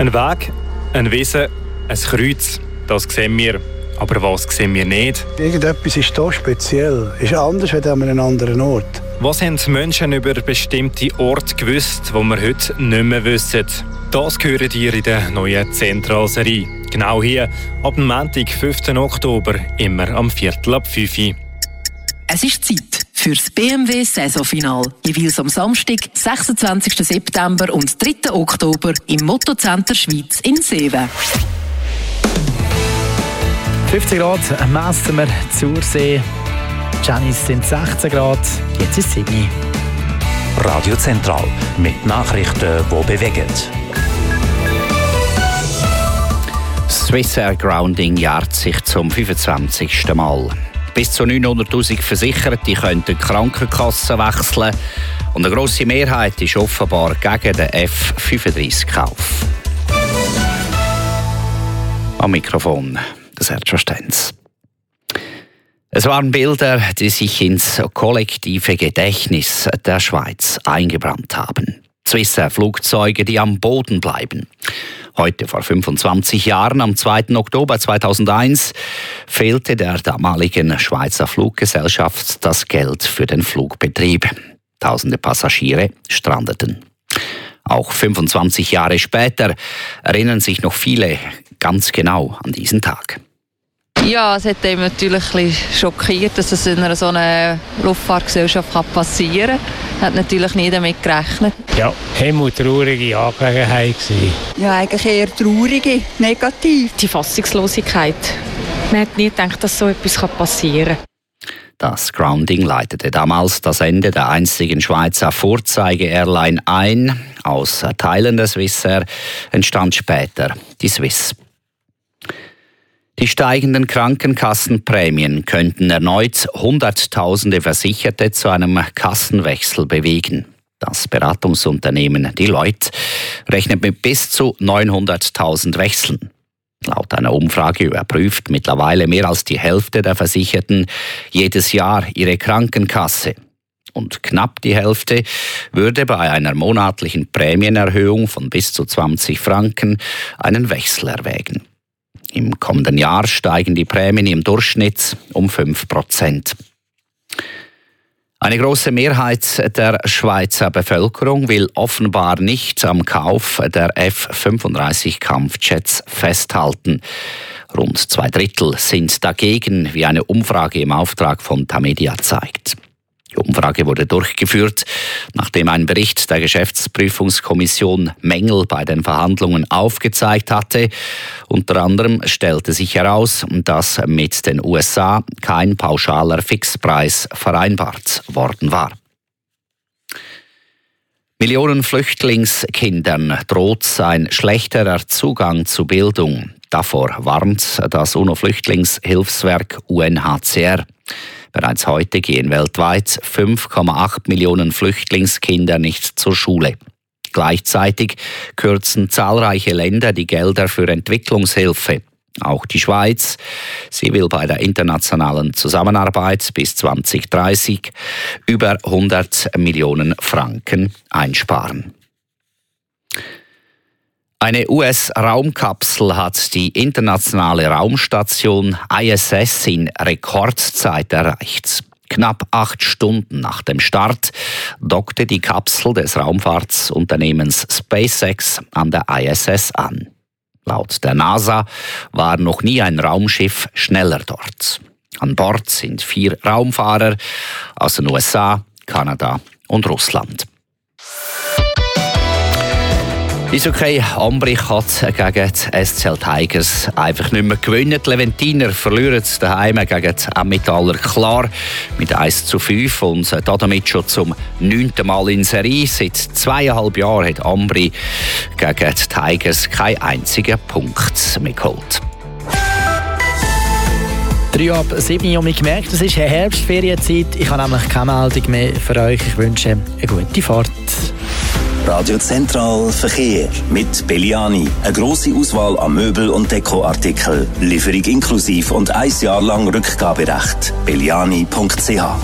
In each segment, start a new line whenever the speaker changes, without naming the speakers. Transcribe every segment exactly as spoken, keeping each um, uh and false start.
Ein Weg, eine Wiese, ein Kreuz, das sehen wir. Aber was sehen wir nicht?
Irgendetwas ist hier speziell. Ist anders als an einem anderen Ort.
Was haben Menschen über bestimmte Orte gewusst, die wir heute nicht mehr wissen? Das hören ihr in der neuen Zentralserie. Genau hier, ab dem Montag, fünften Oktober, immer am Viertel ab fünf Uhr.
Es ist Zeit für das B M W-Saisonfinal. Jeweils am Samstag, sechsundzwanzigsten September und dritten Oktober im Mottocenter Schweiz in Seewen.
fünfzehn Grad messen wir zur See. Janice sind sechzehn Grad, jetzt ist es sieben.
Radio Zentral mit Nachrichten, die bewegen.
Swissair Grounding jährt sich zum fünfundzwanzigsten Mal. Bis zu neunhunderttausend Versicherte können die Krankenkassen wechseln und eine grosse Mehrheit ist offenbar gegen den F fünfunddreißig-Kauf. Am Mikrofon das Sergio Stenz. Es waren Bilder, die sich ins kollektive Gedächtnis der Schweiz eingebrannt haben. Swissair-Flugzeuge, die am Boden bleiben. Heute vor fünfundzwanzig Jahren, am zweiten Oktober zweitausendeins, fehlte der damaligen Schweizer Fluggesellschaft das Geld für den Flugbetrieb. Tausende Passagiere strandeten. Auch fünfundzwanzig Jahre später erinnern sich noch viele ganz genau an diesen Tag.
Ja, es hat eben natürlich ein bisschen schockiert, dass es in einer so einer Luftfahrtgesellschaft passieren kann. Hat natürlich nie damit gerechnet.
Ja, eine traurige Angelegenheit.
Ja, eigentlich eher traurige, negativ.
Die Fassungslosigkeit. Man hat nie gedacht, dass so etwas passieren kann.
Das Grounding leitete damals das Ende der einzigen Schweizer Vorzeige-Airline ein. Aus Teilen der Swissair entstand später die Swiss. Die steigenden Krankenkassenprämien könnten erneut Hunderttausende Versicherte zu einem Kassenwechsel bewegen. Das Beratungsunternehmen Deloitte rechnet mit bis zu neunhunderttausend Wechseln. Laut einer Umfrage überprüft mittlerweile mehr als die Hälfte der Versicherten jedes Jahr ihre Krankenkasse. Und knapp die Hälfte würde bei einer monatlichen Prämienerhöhung von bis zu zwanzig Franken einen Wechsel erwägen. Im kommenden Jahr steigen die Prämien im Durchschnitt um fünf Prozent. Eine große Mehrheit der Schweizer Bevölkerung will offenbar nicht am Kauf der F fünfunddreißig Kampfjets festhalten. Rund zwei Drittel sind dagegen, wie eine Umfrage im Auftrag von Tamedia zeigt. Die Umfrage wurde durchgeführt, nachdem ein Bericht der Geschäftsprüfungskommission Mängel bei den Verhandlungen aufgezeigt hatte. Unter anderem stellte sich heraus, dass mit den U S A kein pauschaler Fixpreis vereinbart worden war. Millionen Flüchtlingskindern droht ein schlechterer Zugang zu Bildung. Davor warnt das UNO-Flüchtlingshilfswerk U N H C R. Bereits heute gehen weltweit fünf Komma acht Millionen Flüchtlingskinder nicht zur Schule. Gleichzeitig kürzen zahlreiche Länder die Gelder für Entwicklungshilfe. Auch die Schweiz. Sie will bei der internationalen Zusammenarbeit bis zwanzig dreißig über hundert Millionen Franken einsparen. Eine U S-Raumkapsel hat die internationale Raumstation I S S in Rekordzeit erreicht. Knapp acht Stunden nach dem Start dockte die Kapsel des Raumfahrtsunternehmens SpaceX an der I S S an. Laut der NASA war noch nie ein Raumschiff schneller dort. An Bord sind vier Raumfahrer aus den U S A, Kanada und Russland. Eishockey Ambrich hat gegen die S C L Tigers einfach nicht mehr gewinnen. Die Leventiner verlieren daheim gegen die Emmentaler klar mit eins zu fünf und damit schon zum neunten Mal in Serie. Seit zweieinhalb Jahren hat Ambri gegen die Tigers keinen einzigen Punkt mehr geholt.
Drei ab sieben Uhr, ich gemerkt, es ist Herbstferienzeit. Ich habe nämlich keine Meldung mehr für euch. Ich wünsche eine gute Fahrt.
Radio Zentral Verkehr mit Belliani. Eine grosse Auswahl an Möbel- und Dekoartikeln. Lieferung inklusiv und ein Jahr lang Rückgaberecht. belliani punkt c h.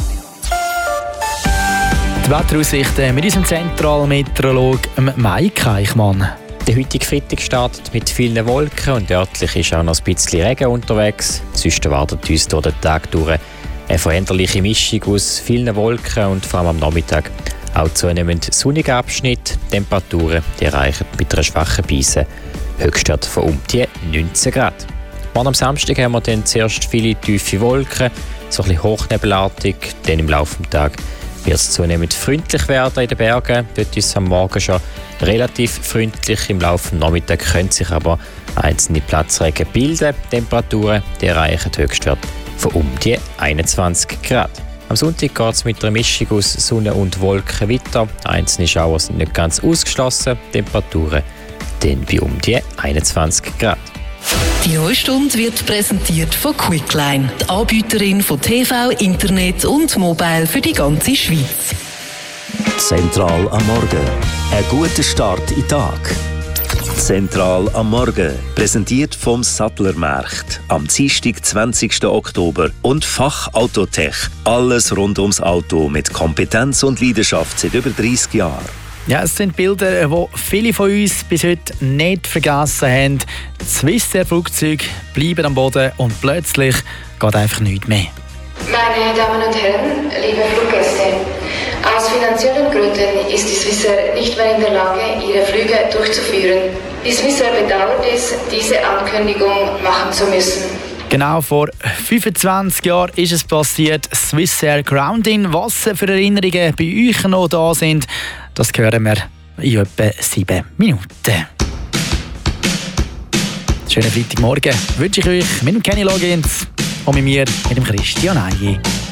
Die Wetteraussichten mit unserem Zentralmeteorologen Mike Eichmann.
Der heutige Freitag startet mit vielen Wolken und örtlich ist auch noch ein bisschen Regen unterwegs. Sonst erwartet uns durch den Tag durch eine veränderliche Mischung aus vielen Wolken und vor allem am Nachmittag auch zunehmend sonnige Abschnitte. Temperaturen die erreichen mit einer schwachen Brise Höchstwert von um die neunzehn Grad. Morgen am Samstag haben wir dann zuerst viele tiefe Wolken, so ein bisschen hochnebelartig. Dann im Laufe des Tages wird es zunehmend freundlich werden in den Bergen. Dort ist es am Morgen schon relativ freundlich. Im Laufe des Nachmittags können sich aber einzelne Platzregen bilden. Temperaturen die erreichen Höchstwert von um die einundzwanzig Grad. Am Sonntag geht es mit einer Mischung aus Sonne und Wolken weiter. Einzelne Schauer sind nicht ganz ausgeschlossen. Temperaturen dann bei um die einundzwanzig Grad.
Die neue Stunde wird präsentiert von Quickline, die Anbieterin von T V, Internet und Mobile für die ganze Schweiz.
Zentral am Morgen. Ein guter Start in den Tag. Zentral am Morgen. Präsentiert vom Sattlermarkt. Am Dienstag, zwanzigsten Oktober. Und Fachautotech. Alles rund ums Auto mit Kompetenz und Leidenschaft seit über dreissig Jahren.
Ja, es sind Bilder, die viele von uns bis heute nicht vergessen haben. Die Swissair-Flugzeuge bleiben am Boden und plötzlich geht einfach nichts mehr.
Meine Damen und Herren, liebe Fluggäste, aus finanziellen Gründen ist die Swissair nicht mehr in der Lage, ihre Flüge durchzuführen. Die Swissair bedauert es, diese Ankündigung machen zu müssen.
Genau vor fünfundzwanzig Jahren ist es passiert, Swissair Grounding. Was für Erinnerungen bei euch noch da sind, das hören wir in etwa sieben Minuten. Schönen Freitagmorgen wünsche ich euch mit dem Kenny Loggins und mit mir, mit dem Christian Eiji.